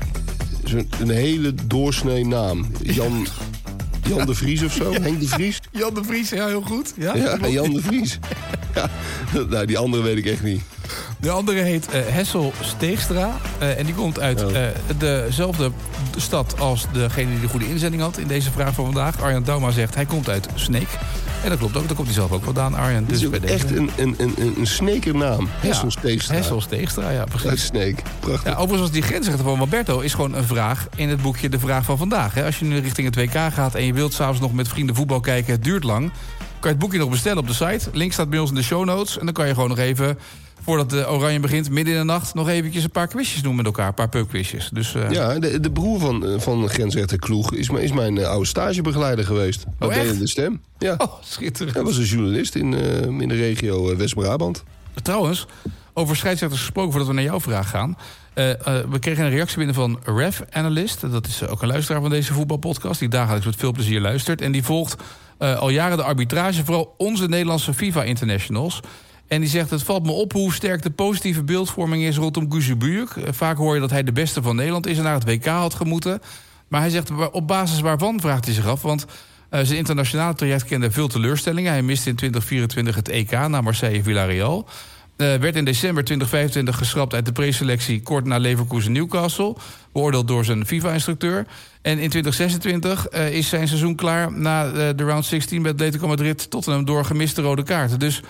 G: een hele doorsnee naam. Jan, Jan de Vries of zo? Ja. Henk de Vries?
F: Jan de Vries, ja, heel goed. Ja,
G: ja Jan de Vries. Ja. Nou, die andere weet ik echt niet.
F: De andere heet uh, Hessel Steegstra. Uh, en die komt uit uh, dezelfde stad als degene die de goede inzending had in deze vraag van vandaag. Arjan Dauma zegt, hij komt uit Sneek. En dat klopt ook, daar komt hij zelf ook vandaan, Arjan.
G: Dus
F: is
G: echt een, een, een, een Sneekernaam. Hessel Steegstra.
F: Hessel Steegstra, ja, precies.
G: Uit Sneek, prachtig.
F: Ja, overigens was die grensrechter van Wamberto is gewoon een vraag in het boekje De Vraag van Vandaag. Hè. Als je nu richting het W K gaat en je wilt s'avonds nog met vrienden voetbal kijken, het duurt lang, kan je het boekje nog bestellen op de site. Link staat bij ons in de show notes. En dan kan je gewoon nog even, voordat de Oranje begint, midden in de nacht, nog eventjes een paar quizjes doen met elkaar. Een paar pubquizjes. Dus, uh...
G: Ja, de, de broer van, van grensrechter Kloeg is, is mijn uh, oude stagebegeleider geweest.
F: Oh,
G: bij
F: echt?
G: De Stem. Ja.
F: Oh, schitterend.
G: Hij was een journalist in, uh, in de regio uh, West-Brabant.
F: Trouwens, over scheidsrechters gesproken voordat we naar jouw vraag gaan. Uh, uh, we kregen een reactie binnen van Ref Analyst. Dat is ook een luisteraar van deze voetbalpodcast, die dagelijks met veel plezier luistert. En die volgt uh, al jaren de arbitrage, vooral onze Nederlandse FIFA Internationals. En die zegt, het valt me op hoe sterk de positieve beeldvorming is rondom Guus Buurk. Uh, vaak hoor je dat hij de beste van Nederland is en naar het W K had gemoeten. Maar hij zegt, op basis waarvan, vraagt hij zich af. Want uh, zijn internationale traject kende veel teleurstellingen. Hij miste in twintig vierentwintig het E K naar Marseille Villarreal. Uh, werd in december twintig vijfentwintig geschrapt uit de preselectie kort na Leverkusen Newcastle. Beoordeeld door zijn FIFA-instructeur. En in twintig zesentwintig uh, is zijn seizoen klaar na uh, de round zestien met Atletico Madrid Tottenham door gemiste rode kaarten. Dus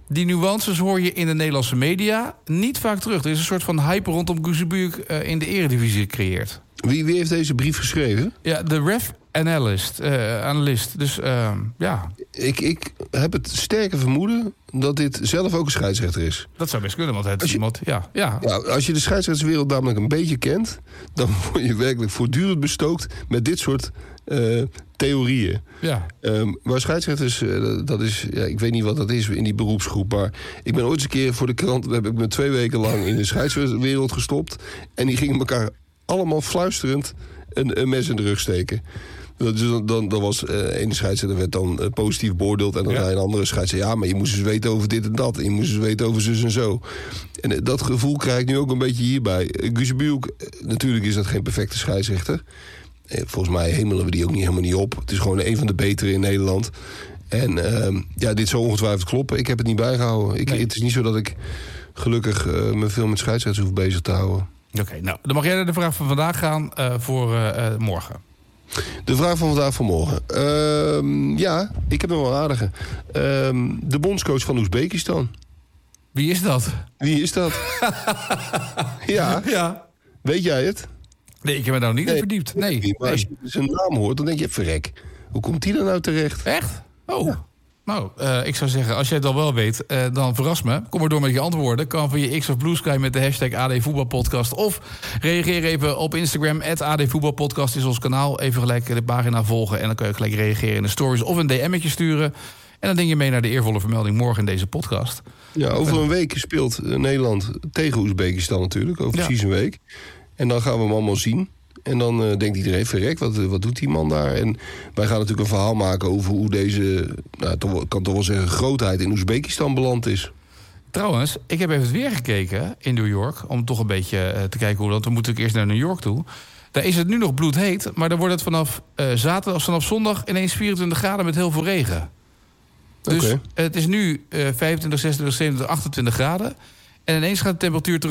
F: Die nuances hoor je in de Nederlandse media niet vaak terug. Er is een soort van hype rondom Guusebuk uh, in de eredivisie gecreëerd.
G: Wie, wie heeft deze brief geschreven?
F: Ja, de ref analyst. Uh, analist. Dus uh, ja.
G: Ik, ik heb het sterke vermoeden dat dit zelf ook een scheidsrechter is.
F: Dat zou best kunnen, want het is
G: je,
F: iemand... Ja, ja.
G: Ja, als je de scheidsrechterswereld namelijk een beetje kent, dan word je werkelijk voortdurend bestookt met dit soort uh, theorieën.
F: Ja.
G: Um, maar scheidsrechters, uh, dat is, ja, ik weet niet wat dat is in die beroepsgroep, maar ik ben ooit eens een keer voor de krant, heb ik me twee weken lang in de scheidsrechterswereld gestopt en die gingen elkaar allemaal fluisterend een, een mes in de rug steken. Dus dan, dan, dan was uh, ene scheidsrechter werd dan uh, positief beoordeeld en dan ja. zei een andere scheidsrechter, ja, maar je moest eens weten over dit en dat en je moest eens weten over zus en zo. En uh, dat gevoel krijg ik nu ook een beetje hierbij. Uh, Guusebuk, uh, natuurlijk is dat geen perfecte scheidsrechter. Uh, volgens mij hemelen we die ook niet helemaal niet op. Het is gewoon een van de betere in Nederland. En uh, ja, dit zou ongetwijfeld kloppen. Ik heb het niet bijgehouden. Ik, nee. Het is niet zo dat ik gelukkig uh, me veel met scheidsrechters hoef bezig te houden.
F: Oké, okay, nou, dan mag jij naar de vraag van vandaag gaan uh, voor uh, uh, morgen.
G: De vraag van vandaag van morgen. Uh, ja, ik heb nog wel een aardige. Uh, de bondscoach van Oezbekistan.
F: Wie is dat?
G: Wie is dat? ja.
F: ja.
G: Weet jij het?
F: Nee, ik heb me daar nog niet
G: nee,
F: in verdiept. Nee.
G: nee. Maar als je zijn naam hoort, dan denk je, verrek. Hoe komt die er nou terecht?
F: Echt? Oh. Ja. Nou, uh, ik zou zeggen, als jij het al wel weet, uh, dan verras me. Kom maar door met je antwoorden. Kan via X of Blue Sky met de hashtag A D Voetbalpodcast. Of reageer even op Instagram, at A D Voetbalpodcast is ons kanaal. Even gelijk de pagina volgen en dan kun je gelijk reageren in de stories of een D M'tje sturen. En dan denk je mee naar de eervolle vermelding morgen in deze podcast.
G: Ja, over een week speelt Nederland tegen Oezbekistan natuurlijk. Over precies ja. een week. En dan gaan we hem allemaal zien. En dan uh, denkt iedereen, verrek, wat, wat doet die man daar? En wij gaan natuurlijk een verhaal maken over hoe deze, nou, toch, kan toch wel zeggen, grootheid in Oezbekistan beland is.
F: Trouwens, ik heb even het weer gekeken in New York, om toch een beetje uh, te kijken hoe dat. We moeten ook eerst naar New York toe. Daar is het nu nog bloedheet, maar dan wordt het vanaf uh, zaterdag, vanaf zondag ineens vierentwintig graden met heel veel regen. Dus okay. Het is nu uh, vijfentwintig, zesentwintig, zevenentwintig, achtentwintig graden. En ineens gaat de temperatuur terug